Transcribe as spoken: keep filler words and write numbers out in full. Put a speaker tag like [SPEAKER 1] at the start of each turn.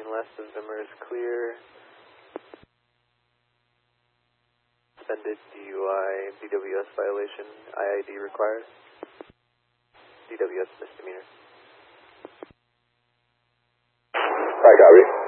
[SPEAKER 1] and last of them is clear. Suspended D U I, D W S violation, I I D required. D W S misdemeanor.
[SPEAKER 2] I copy.